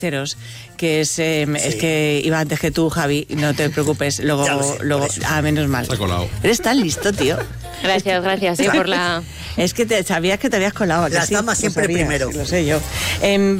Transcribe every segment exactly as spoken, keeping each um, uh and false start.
que es, eh, sí. es que iba antes que tú, Javi, no te preocupes, luego, sé, luego ah, menos mal. Se ha colado. Eres tan listo, tío. Gracias, gracias eh, por la... Es que te, sabías que te habías colado. Las sí? damas siempre lo sabías, primero. Lo sé yo. Eh,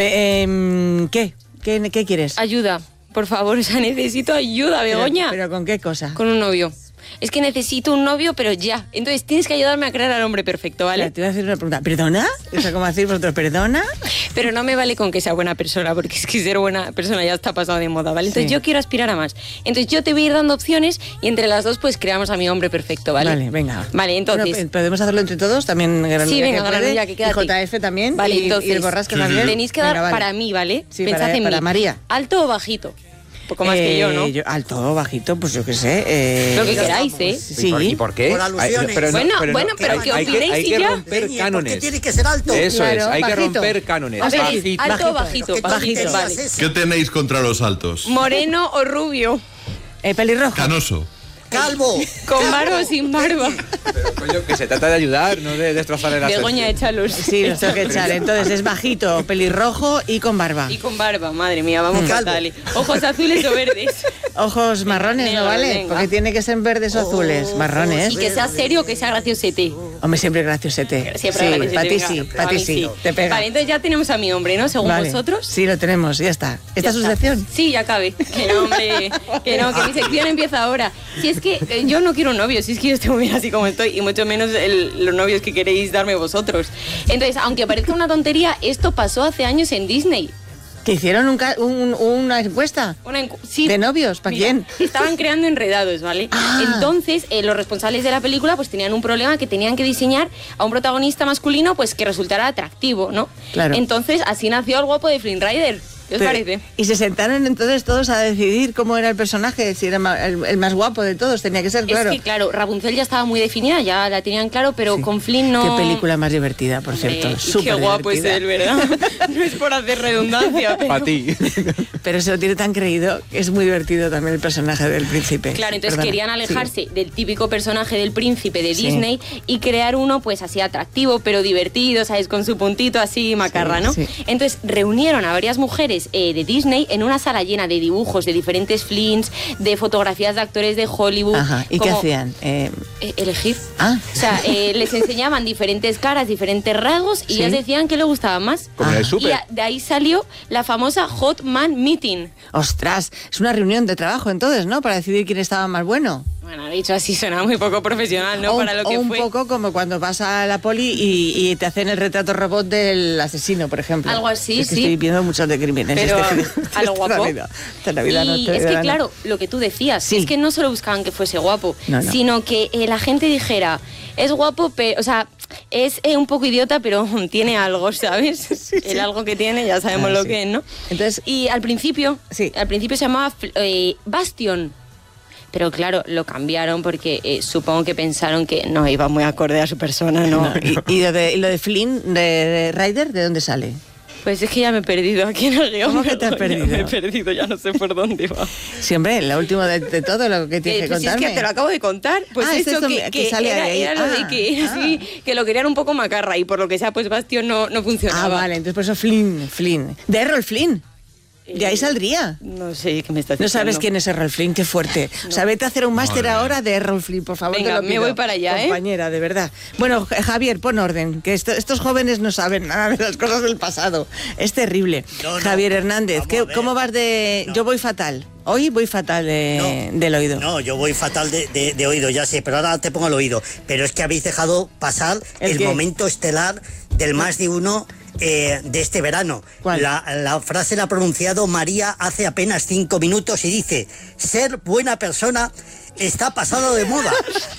eh, ¿Qué? ¿Qué? ¿Qué quieres? Ayuda, por favor, o sea, necesito ayuda, Begoña. ¿Pero, pero con qué cosa? Con un novio. Es que necesito un novio, pero ya. Entonces tienes que ayudarme a crear al hombre perfecto, ¿vale? Claro, te voy a hacer una pregunta. ¿Perdona? O sea, ¿cómo decir vosotros perdona? Pero no me vale con que sea buena persona, porque es que ser buena persona ya está pasado de moda, ¿vale? Entonces sí. yo quiero aspirar a más. Entonces yo te voy a ir dando opciones y entre las dos pues creamos a mi hombre perfecto, ¿vale? Vale, venga. Vale, entonces... Bueno, ¿podemos hacerlo entre todos? También Sí, venga, Granella, que quédate. Y J F también. Vale, y, entonces... Y el Borrasca sí, también. Tenéis que dar venga, vale. para mí, ¿vale? Sí, Pensad para, en para mí. María. ¿Alto o bajito? Un poco más eh, que yo, ¿no? Yo, alto o bajito, pues yo qué sé. Eh, Lo que queráis, ¿eh? Sí. ¿Y por, ¿y por qué? Por alusiones. Hay, pero no, bueno, pero bueno, no, pero hay, que hay, opinéis hay y que ya. romper Leñe, cánones. ¿por qué tiene que ser alto? Eso claro, es, hay bajito. que romper cánones. A ver, bajito. alto o bajito, bajito. Bajito. Vale. ¿Qué tenéis contra los altos? ¿Moreno o rubio? Eh, pelirrojo. Canoso. Calvo. ¿Con barba o sin barba? Pero coño, que se trata de ayudar, no de destrozarle la Begoña, échalos. Sí, los tengo que echar. Entonces es bajito, pelirrojo y con barba. Y con barba, madre mía, vamos fatal. Ojos azules o verdes. Ojos marrones, Negro, ¿no vale? venga. Porque tiene que ser verdes o azules. Marrones. Y que sea serio o que sea graciosete. Hombre, siempre graciosete. Siempre sí, graciosete, para ti venga. sí, A para ti mí sí. Te pega. Vale, entonces ya tenemos a mi hombre, ¿no? Según Vale. vosotros. Sí, lo tenemos, ya está. ¿Esta es su sección? Sí, ya cabe. Que no, hombre, que no, que mi sección empieza ahora. Si es que eh, yo no quiero un novio, si es que yo estoy muy bien así como estoy, y mucho menos el, los novios que queréis darme vosotros. Entonces, aunque parezca una tontería, esto pasó hace años en Disney. ¿Que hicieron un ca- un, una encuesta? Una encu- sí, ¿De novios? ¿Para mira, quién? Estaban creando enredados, ¿vale? Ah. Entonces, eh, los responsables de la película pues tenían un problema que tenían que diseñar a un protagonista masculino pues que resultara atractivo, ¿no? Claro. Entonces, así nació el guapo de Flynn Rider. ¿Qué os Pero- parece? Y se sentaron entonces todos a decidir cómo era el personaje, si era ma- el, el más guapo de todos, tenía que ser, claro. Es que, claro, Rapunzel ya estaba muy definida, ya la tenían claro, pero Sí. con Flynn no... Qué película más divertida, por cierto. Hombre, y Súper qué guapo divertida. es él, ¿verdad? No es por hacer redundancia, pero... Para ti. Pero se lo tiene tan creído que es muy divertido también el personaje del príncipe. Claro, entonces Perdona. querían alejarse del típico personaje del príncipe de Sí. Disney y crear uno pues así atractivo, pero divertido, ¿sabes? Con su puntito así macarra, ¿no? sí. Entonces reunieron a varias mujeres eh, de Disney en una sala llena de dibujos, de diferentes Flynns, de fotografías de actores de Hollywood. Ajá. ¿Y qué como, hacían? Eh, eh, elegir. Ah. O sea, eh, les enseñaban diferentes caras, diferentes rasgos y Sí. ellas decían que le gustaba más. Como en el Y súper. a- de ahí salió la famosa Hot Man Meeting. ostras, es una reunión de trabajo entonces, ¿no? Para decidir quién estaba más bueno. Bueno, dicho así suena muy poco profesional, ¿no? o, Para lo que o un fue. poco como cuando vas a la poli y, y te hacen el retrato robot del asesino, por ejemplo. Algo así, es que sí. Estoy viendo muchos de crímenes. Pero este, a lo esta guapo. Navidad, esta Navidad no, Y esta es que, Navidad no. claro, lo que tú decías, Sí. es que no solo buscaban que fuese guapo, No, no. sino que eh, la gente dijera, es guapo, pero, o sea, es eh, un poco idiota, pero tiene algo, ¿sabes? El algo que tiene, ya sabemos Ah, lo sí. que es, ¿no? Entonces- y al principio, Sí. al principio se llamaba eh, Bastion. Pero claro, lo cambiaron porque eh, supongo que pensaron que no iba muy acorde a su persona, ¿no? No, y, y lo de, y lo de Flynn, de, de Ryder, ¿de dónde sale? Pues es que ya me he perdido aquí en el guión. ¿Cómo que te has Begoña, perdido? Me he perdido, ya no sé por dónde va. Sí, hombre, lo último de, de todo lo que tienes Eh, que pues si es contarme. que te lo acabo de contar. Pues Ah, es eso esto que, que que sale era, ahí. era lo de Ah, que era ah. así, que lo querían un poco macarra y por lo que sea, pues Bastion no, no funcionaba. Ah, vale, entonces por eso Flynn, Flynn. De Errol Flynn. De ahí saldría. No sé qué me estás No diciendo. sabes quién es Errol Flynn, qué fuerte. O sea, vete a hacer un máster Madre ahora de Errol Flynn, por favor. Venga, te lo me pido. voy para allá, ¿eh? Compañera, de verdad. Bueno, J- Javier, pon orden, que esto- estos jóvenes no saben nada de las cosas del pasado. Es terrible. No, no. Javier Hernández, Vamos ¿qué- a ver. ¿cómo vas de...? No. Yo voy fatal. Hoy voy fatal de- No. del oído. No, yo voy fatal de, de- de oído, ya sé, pero ahora te pongo el oído. Pero es que habéis dejado pasar ¿El el, qué? momento estelar del más de uno eh, de este verano. ¿Cuál? La, la frase la ha pronunciado María hace apenas cinco minutos y dice: ser buena persona está pasado de moda.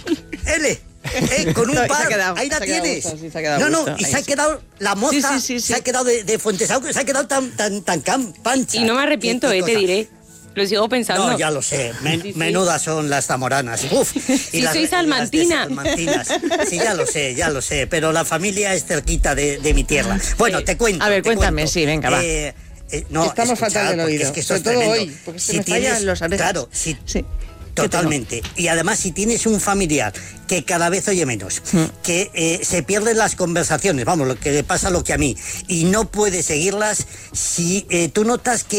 L. Eh, con un No, y se ha par, quedado, ahí la se ha quedado tienes. gusto, sí, se ha quedado no, no, gusto, y ahí se ha sí. quedado la moza, Sí, sí, sí, sí. se ha quedado de, de Fuentesauco, se ha quedado tan, tan, tan cam- pancha. Y no me arrepiento, Qué- qué eh, te cosa. diré. Lo sigo pensando. No, ya lo sé. Men- Sí, sí. Menudas son las zamoranas. Uf. Y Sí, las, soy y las salmantina. desalmantinas. Sí, ya lo sé, ya lo sé. Pero la familia es cerquita de, de mi tierra. Bueno, te cuento. A ver, te cuéntame, cuento. sí, venga, va. Eh, eh, no, Estamos escuchad, fatal del porque oído, es que esto sobre es todo tremendo. hoy, porque es que Si me fallan tienes- los orejas. Claro, si, Sí. totalmente. Y además, si tienes un familiar que cada vez oye menos, Mm. que eh, se pierden las conversaciones, vamos, lo que le pasa lo que a mí, y no puede seguirlas, si eh, tú notas que